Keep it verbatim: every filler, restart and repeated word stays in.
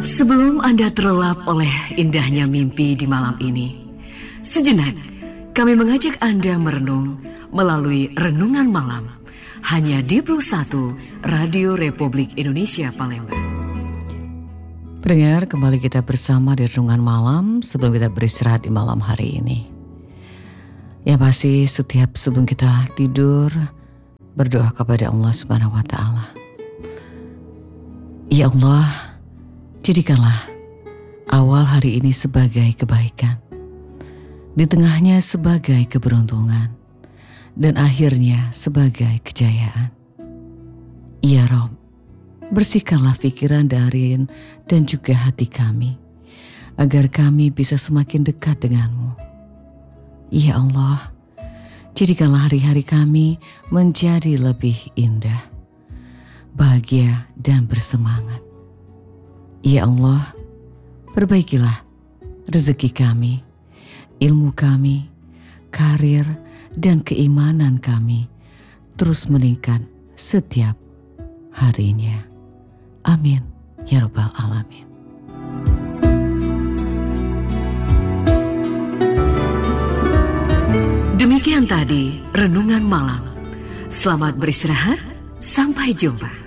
Sebelum Anda terlelap oleh indahnya mimpi di malam ini, sejenak kami mengajak Anda merenung melalui Renungan Malam hanya di Plus satu Radio Republik Indonesia Palembang. Pendengar, kembali kita bersama di Renungan Malam sebelum kita beristirahat di malam hari ini. Ya pasti setiap sebelum kita tidur berdoa kepada Allah Subhanahu wa taala. Ya Allah, jadikanlah awal hari ini sebagai kebaikan, di tengahnya sebagai keberuntungan, dan akhirnya sebagai kejayaan. Ya Rob, bersihkanlah pikiran Darin dan juga hati kami, agar kami bisa semakin dekat denganmu. Ya Allah, jadikanlah hari-hari kami menjadi lebih indah, bahagia dan bersemangat. Ya Allah, perbaikilah rezeki kami, ilmu kami, karir, dan keimanan kami terus meningkat setiap harinya. Amin, ya Rabbal Alamin. Demikian tadi Renungan Malam. Selamat beristirahat, sampai jumpa.